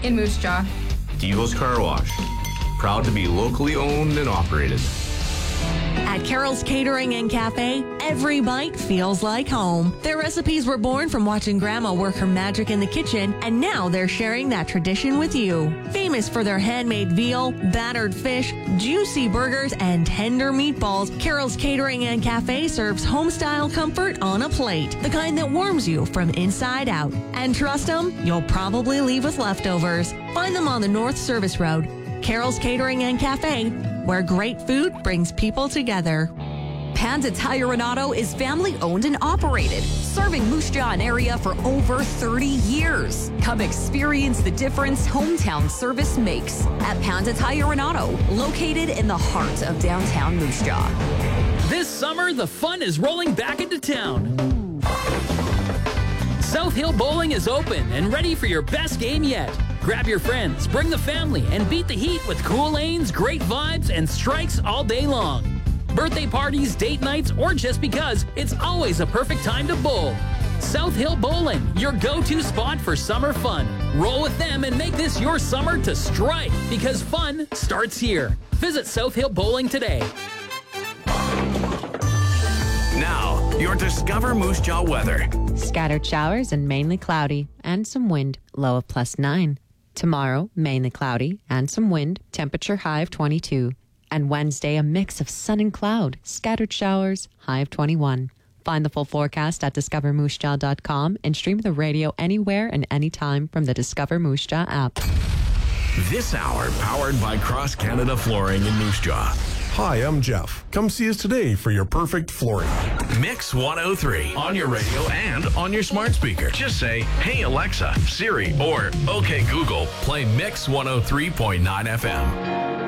in Moose Jaw. Devo's Car Wash, proud to be locally owned and operated. At Carol's Catering and Cafe, every bite feels like home. Their recipes were born from watching Grandma work her magic in the kitchen, and now they're sharing that tradition with you. Famous for their handmade veal, battered fish, juicy burgers, and tender meatballs, Carol's Catering and Cafe serves home-style comfort on a plate, the kind that warms you from inside out. And trust them, you'll probably leave with leftovers. Find them on the North Service Road. Carol's Catering and Cafe, where great food brings people together. Panda Tire and Auto is family owned and operated, serving Moose Jaw area for over 30 years. Come experience the difference hometown service makes at Panda Tire and Auto, located in the heart of downtown Moose Jaw. This summer, the fun is rolling back into town. South Hill Bowling is open and ready for your best game yet. Grab your friends, bring the family, and beat the heat with cool lanes, great vibes, and strikes all day long. Birthday parties, date nights, or just because, it's always a perfect time to bowl. South Hill Bowling, your go-to spot for summer fun. Roll with them and make this your summer to strike, because fun starts here. Visit South Hill Bowling today. Now, your Discover Moose Jaw weather. Scattered showers and mainly cloudy, and some wind, low of +9. Tomorrow, mainly cloudy and some wind, temperature high of 22. And Wednesday, a mix of sun and cloud, scattered showers, high of 21. Find the full forecast at discovermoosejaw.com and stream the radio anywhere and anytime from the Discover Moose Jaw app. This hour powered by Cross Canada Flooring in Moose Jaw. Hi, I'm Jeff. Come see us today for your perfect flooring. Mix 103 on your radio and on your smart speaker. Just say, "Hey Alexa, Siri," or "Okay Google, play Mix 103.9 FM."